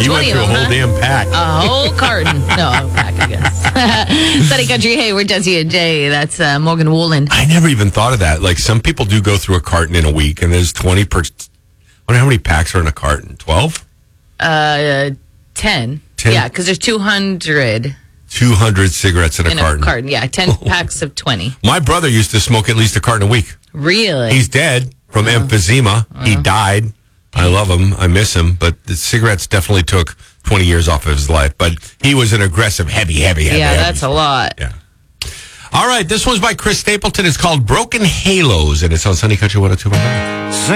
He went 20 through a of them, whole damn pack. A whole carton. No, a pack, I guess. Sunny Country, hey, we're Jesse and Jay. That's Morgan Woolen. I never even thought of that. Like, some people do go through a carton in a week, and there's 20 per... I wonder how many packs are in a carton? 12? 10. 10? Yeah, because there's 200 200 cigarettes in a carton. a carton. Yeah, 10 packs of 20. My brother used to smoke at least a carton a week. Really? He's dead from emphysema. He died. I love him. I miss him. But the cigarettes definitely took 20 years off of his life. But he was an aggressive, heavy. Yeah, that's a lot. Yeah. All right, this one's by Chris Stapleton. It's called Broken Halos, and it's on Sunny Country 102.5.